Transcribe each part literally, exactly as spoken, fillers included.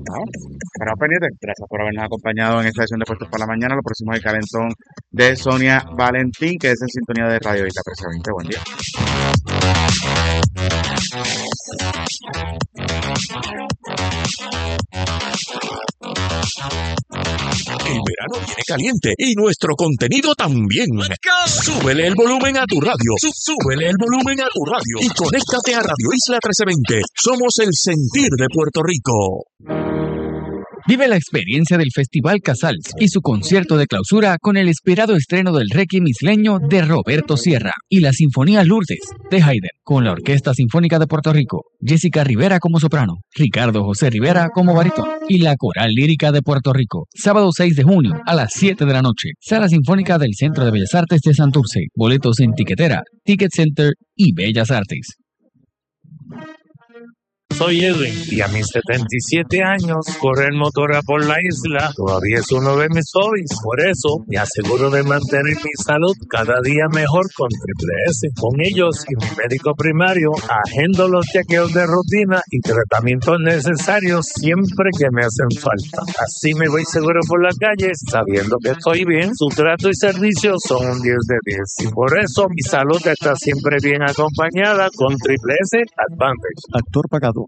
Para pendiente, gracias por habernos acompañado en esta edición de Puestos por la Mañana. Lo próximo es el calentón de Sonia Valentín, que es en sintonía de Radio Isla trece veinte. Buen día. El verano viene caliente y nuestro contenido también. Súbele el volumen a tu radio. Súbele el volumen a tu radio y conéctate a Radio Isla trece veinte. Somos el sentir de Puerto Rico. Vive la experiencia del Festival Casals y su concierto de clausura con el esperado estreno del Requiem isleño de Roberto Sierra y la Sinfonía Lourdes de Haydn con la Orquesta Sinfónica de Puerto Rico, Jessica Rivera como soprano, Ricardo José Rivera como barítono y la Coral Lírica de Puerto Rico. Sábado seis de junio a las siete de la noche. Sala Sinfónica del Centro de Bellas Artes de Santurce. Boletos en Tiquetera, Ticket Center y Bellas Artes. Soy Edwin y a mis setenta y siete años correr motora por la isla todavía es uno de mis hobbies. Por eso me aseguro de mantener mi salud cada día mejor con Triple S. Con ellos y mi médico primario agendo los chequeos de rutina y tratamientos necesarios siempre que me hacen falta. Así me voy seguro por la calle sabiendo que estoy bien. Su trato y servicio son un diez de diez y por eso mi salud está siempre bien acompañada con Triple S Advantage. Actor pagado.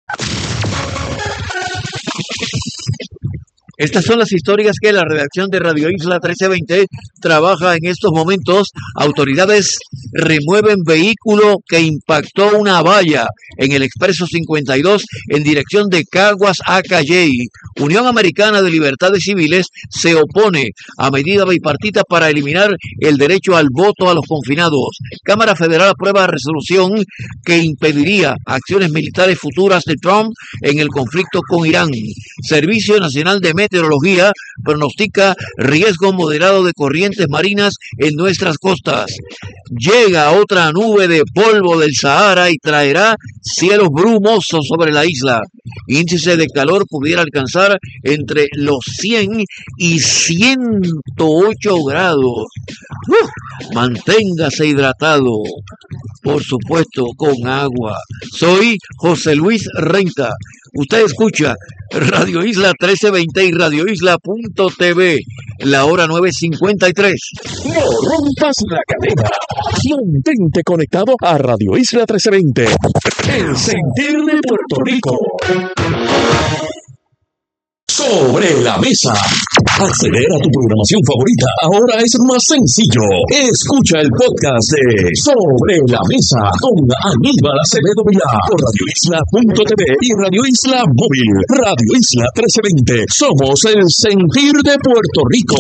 Estas son las historias que la redacción de Radio Isla trece veinte trabaja en estos momentos. Autoridades remueven vehículo que impactó una valla en el Expreso cincuenta y dos en dirección de Caguas a Calley. Unión Americana de Libertades Civiles se opone a medida bipartita para eliminar el derecho al voto a los confinados. Cámara Federal aprueba resolución que impediría acciones militares futuras de Trump en el conflicto con Irán. Servicio Nacional de Meteorología pronostica riesgo moderado de corrientes marinas en nuestras costas. Llega otra nube de polvo del Sahara y traerá cielos brumosos sobre la isla. Índice de calor pudiera alcanzar entre los cien y ciento ocho grados. ¡Uf! Manténgase hidratado, por supuesto, con agua. Soy José Luis Renta. Usted escucha Radio Isla trece veinte y Radio Isla punto t v. La hora nueve cincuenta y tres. No rompas la cadena. Mantente conectado a Radio Isla trece veinte. El sentir de Puerto Rico. Sobre la mesa. Acceder a tu programación favorita ahora es más sencillo. Escucha el podcast de Sobre la Mesa con Aníbal Acevedo Vilá por Radio Isla punto t v y Radio Isla Móvil. Radio Isla trece veinte. Somos el sentir de Puerto Rico.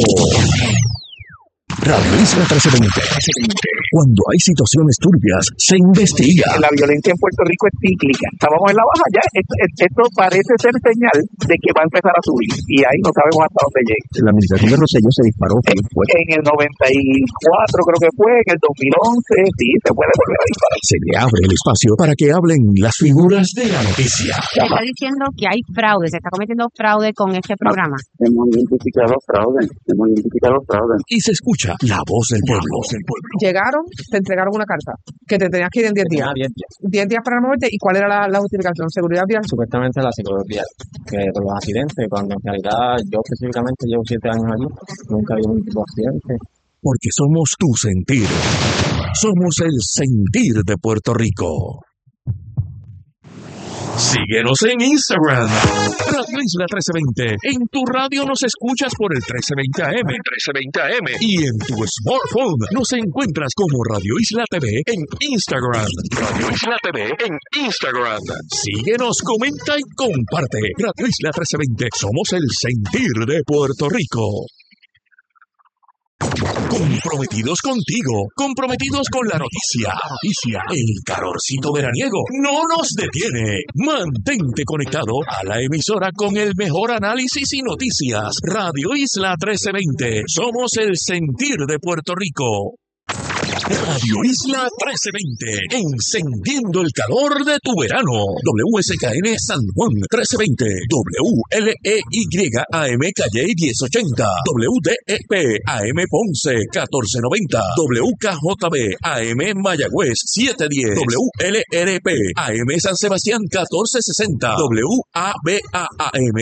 Radio Isla trece veinte. Cuando hay situaciones turbias, se investiga. La violencia en Puerto Rico es cíclica. Estábamos en la baja ya. Esto, esto parece ser señal de que va a empezar a subir. Y ahí no sabemos hasta dónde llegue. La administración de Rosselló se disparó. En, en el noventa y cuatro creo que fue, en el dos mil once, sí, se puede volver a disparar. Se le abre el espacio para que hablen las figuras de la noticia. Se está diciendo que hay fraude, se está cometiendo fraude con este programa. Hemos identificado fraude, hemos identificado fraude. Y se escucha la voz del pueblo. Del pueblo. Llegaron, te entregaron una carta que te tenías que ir en diez días. diez días para moverte. ¿Y cuál era la, la justificación? ¿Seguridad vial? Supuestamente la seguridad vial, que por los accidentes, cuando en realidad yo específicamente llevo siete años allí, nunca había un tipo de accidente. Porque somos tu sentir. Somos el sentir de Puerto Rico. Síguenos en Instagram, Radio Isla trece veinte. En tu radio nos escuchas por el trece veinte A M, trece veinte A M. Y en tu smartphone nos encuentras como Radio Isla T V en Instagram. Radio Isla T V en Instagram. Síguenos, comenta y comparte. Radio Isla trece veinte. Somos el sentir de Puerto Rico. Comprometidos contigo, comprometidos con la noticia. Noticia. El calorcito veraniego no nos detiene. Mantente conectado a la emisora con el mejor análisis y noticias. Radio Isla trece veinte. Somos el sentir de Puerto Rico. Radio Isla trece veinte, encendiendo el calor de tu verano. W S K N San Juan trece veinte, W L E Y A M Calle diez ochenta, W D E P A M Ponce catorce noventa, W K J B A M Mayagüez siete diez, W L R P A M San Sebastián catorce sesenta, W A B A A M